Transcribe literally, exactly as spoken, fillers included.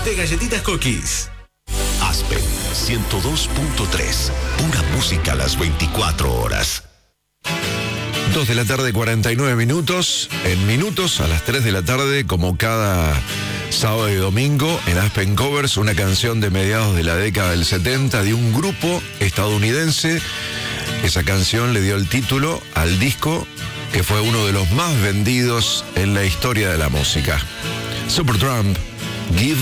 de galletitas Cookies. Aspen ciento dos punto tres. Pura música a las veinticuatro horas. dos de la tarde, cuarenta y nueve minutos. En minutos, a las tres de la tarde, como cada sábado y domingo, en Aspen Covers, una canción de mediados de la década del setenta de un grupo estadounidense. Esa canción le dio el título al disco que fue uno de los más vendidos en la historia de la música. Supertramp, Give